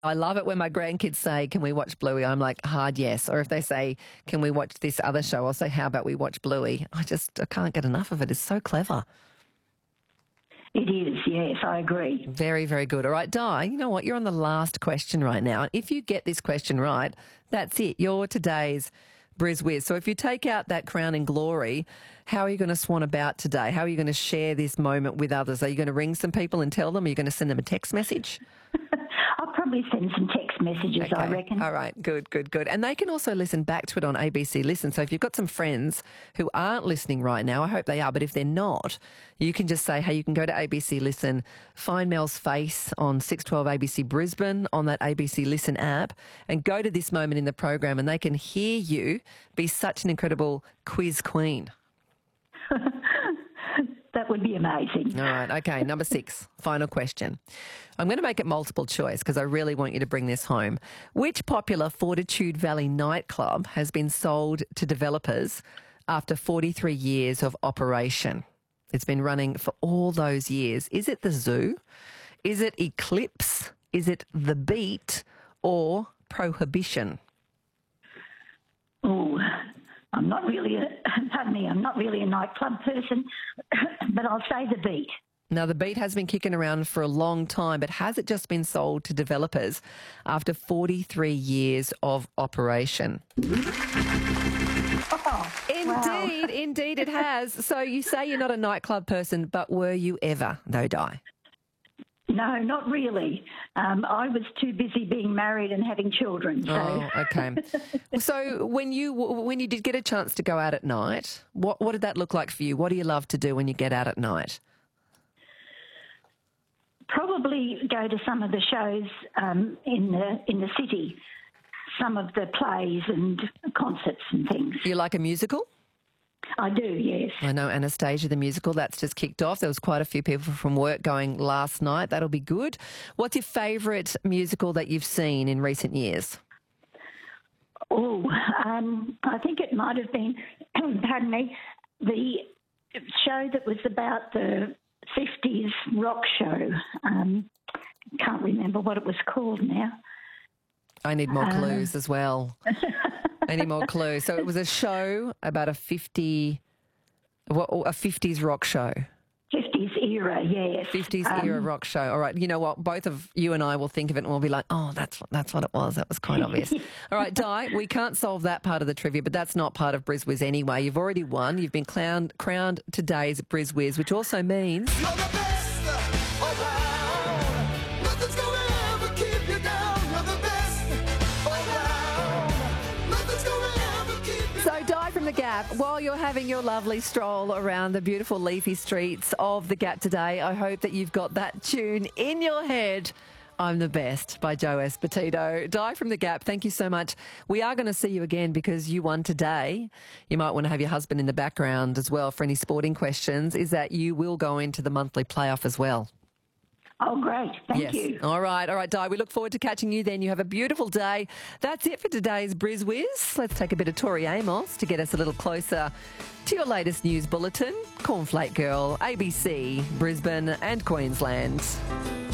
I love it when my grandkids say, can we watch Bluey? I'm like, hard yes. Or if they say, can we watch this other show? I'll say, how about we watch Bluey? I can't get enough of it. It's so clever. It is, yes, I agree. Very, very good. All right, Di, you know what? You're on the last question right now. If you get this question right, that's it. You're today's Briz Wiz. So if you take out that crown and glory, how are you going to swan about today? How are you going to share this moment with others? Are you going to ring some people and tell them? Are you going to send them a text message? I'll probably send some text messages, Okay. I reckon. All right, good. And they can also listen back to it on ABC Listen. So if you've got some friends who aren't listening right now, I hope they are, but if they're not, you can just say, hey, you can go to ABC Listen, find Mel's face on 612 ABC Brisbane on that ABC Listen app, and go to this moment in the program and they can hear you be such an incredible quiz queen. That would be amazing. All right, okay, number 6, final question. I'm going to make it multiple choice because I really want you to bring this home. Which popular Fortitude Valley nightclub has been sold to developers after 43 years of operation? It's been running for all those years. Is it the Zoo? Is it Eclipse? Is it The Beat? Or Prohibition? Oh, I'm not really a nightclub person, but I'll say The Beat. Now, The Beat has been kicking around for a long time, but has it just been sold to developers after 43 years of operation? Oh, Indeed it has. So you say you're not a nightclub person, but were you ever, though, Di? No, not really. I was too busy being married and having children. So. Oh, okay. So when you did get a chance to go out at night, what did that look like for you? What do you love to do when you get out at night? Probably go to some of the shows in the city, some of the plays and concerts and things. You like a musical? I do, yes. I know Anastasia, the musical, that's just kicked off. There was quite a few people from work going last night. That'll be good. What's your favourite musical that you've seen in recent years? Oh, I think it might have been, pardon me, the show that was about the 50s rock show. Can't remember what it was called now. I need more clues as well. I need more clues. So it was a show about a 50s rock show. 50s era, yes. 50s era rock show. All right. You know what? Both of you and I will think of it and we'll be like, oh, that's what it was. That was quite obvious. All right, Di, we can't solve that part of the trivia, but that's not part of Briz Wiz anyway. You've already won. You've been crowned today's Briz Wiz, which also means... You're the best around. Nothing's gonna ever keep you down. You're the best around. Nothing's gonna ever keep you So, Di from The Gap, while you're having your lovely stroll around the beautiful leafy streets of The Gap today, I hope that you've got that tune in your head. I'm the Best by Joe Esposito. Di from The Gap, thank you so much. We are going to see you again because you won today. You might want to have your husband in the background as well for any sporting questions, is that you will go into the monthly playoff as well. Oh, great. Thank Yes. you. All right, Di. We look forward to catching you then. You have a beautiful day. That's it for today's Briz Wiz. Let's take a bit of Tori Amos to get us a little closer to your latest news bulletin. Cornflake Girl, ABC, Brisbane and Queensland.